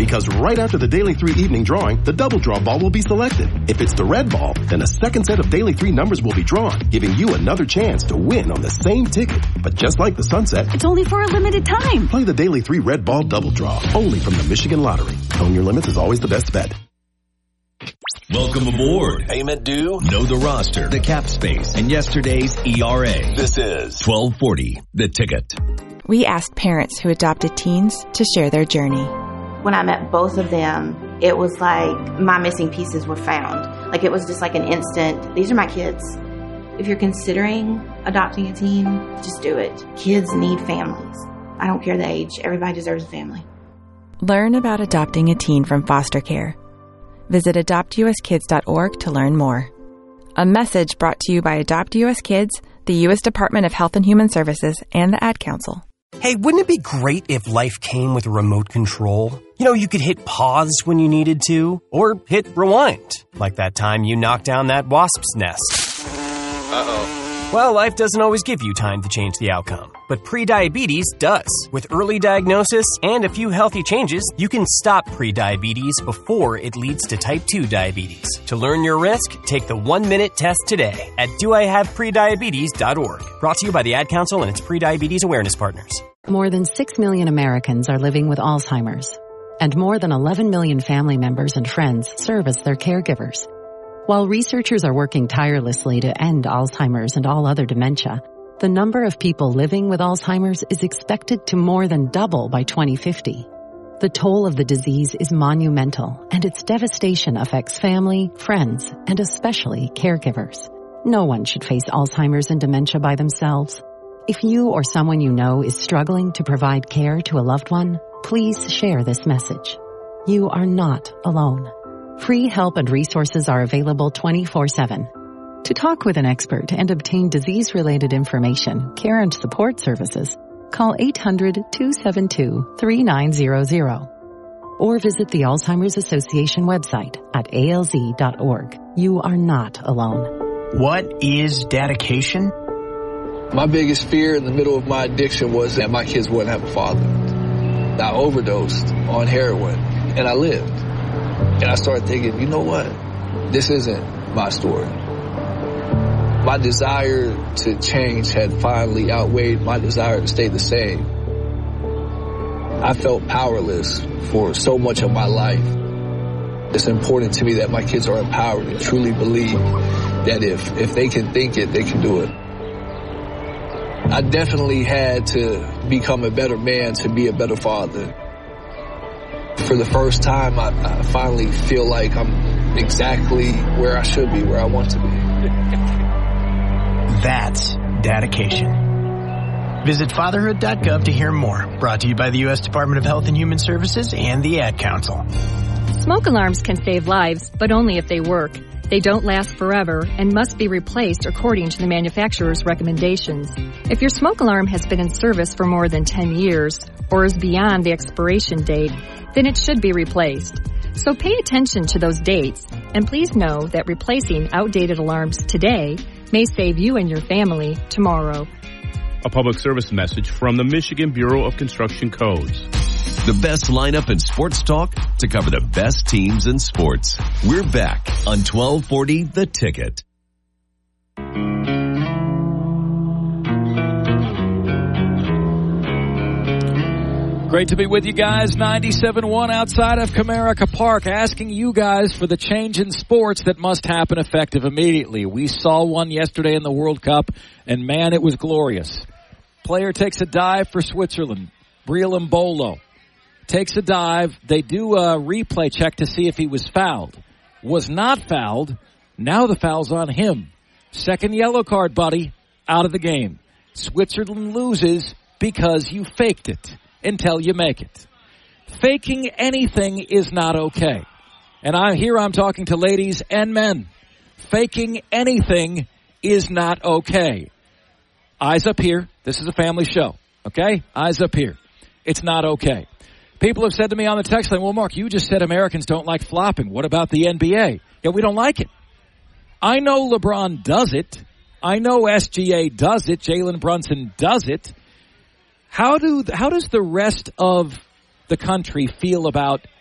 Because right after the Daily 3 evening drawing, the double draw ball will be selected. If it's the red ball, then a second set of Daily 3 numbers will be drawn, giving you another chance to win on the same ticket. But just like the sunset, it's only for a limited time. Play the Daily 3 red ball double draw, only from the Michigan Lottery. Knowing your limits is always the best bet. Welcome aboard. Payment due. Know the roster, the cap space, and yesterday's ERA. This is 1240, The Ticket. We asked parents who adopted teens to share their journey. When I met both of them, it was like my missing pieces were found. Like it was just like an instant, these are my kids. If you're considering adopting a teen, just do it. Kids need families. I don't care the age. Everybody deserves a family. Learn about adopting a teen from foster care. Visit adoptuskids.org to learn more. A message brought to you by Adopt US Kids, the U.S. Department of Health and Human Services, and the Ad Council. Hey, wouldn't it be great if life came with a remote control? You know, you could hit pause when you needed to, or hit rewind, like that time you knocked down that wasp's nest. Uh-oh. Well, life doesn't always give you time to change the outcome, but prediabetes does. With early diagnosis and a few healthy changes, you can stop prediabetes before it leads to type 2 diabetes. To learn your risk, take the 1-minute test today at doihaveprediabetes.org. Brought to you by the Ad Council and its prediabetes awareness partners. More than 6 million Americans are living with Alzheimer's, and more than 11 million family members and friends serve as their caregivers. While researchers are working tirelessly to end Alzheimer's and all other dementia, the number of people living with Alzheimer's is expected to more than double by 2050. The toll of the disease is monumental, and its devastation affects family, friends, and especially caregivers. No one should face Alzheimer's and dementia by themselves. If you or someone you know is struggling to provide care to a loved one, please share this message. You are not alone. Free help and resources are available 24/7. To talk with an expert and obtain disease-related information, care and support services, call 800-272-3900 or visit the Alzheimer's Association website at alz.org. You are not alone. What is dedication? My biggest fear in the middle of my addiction was that my kids wouldn't have a father. I overdosed on heroin, and I lived. And I started thinking, you know what? This isn't my story. My desire to change had finally outweighed my desire to stay the same. I felt powerless for so much of my life. It's important to me that my kids are empowered and truly believe that if they can think it, they can do it. I definitely had to become a better man to be a better father. For the first time, I finally feel like I'm exactly where I should be, where I want to be. That's dedication. Visit fatherhood.gov to hear more. Brought to you by the U.S. Department of Health and Human Services and the Ad Council. Smoke alarms can save lives, but only if they work. They don't last forever and must be replaced according to the manufacturer's recommendations. If your smoke alarm has been in service for more than 10 years or is beyond the expiration date, then it should be replaced. So pay attention to those dates, and please know that replacing outdated alarms today may save you and your family tomorrow. A public service message from the Michigan Bureau of Construction Codes. The best lineup in sports talk to cover the best teams in sports. We're back on 1240 The Ticket. Great to be with you guys. 97.1 outside of Comerica Park, asking you guys for the change in sports that must happen effective immediately. We saw one yesterday in the World Cup, and man, it was glorious. Player takes a dive for Switzerland. Briel Mbolo takes a dive. They do a replay check to see if he was fouled. Was not fouled. Now the foul's on him. Second yellow card, buddy. Out of the game. Switzerland loses because you faked it until you make it. Faking anything is not okay. And I'm talking to ladies and men. Faking anything is not okay. Eyes up here. This is a family show. Okay? Eyes up here. It's not okay. People have said to me on the text line, well, Mark, you just said Americans don't like flopping. What about the NBA? Yeah, we don't like it. I know LeBron does it. I know SGA does it. Jalen Brunson does it. How does the rest of the country feel about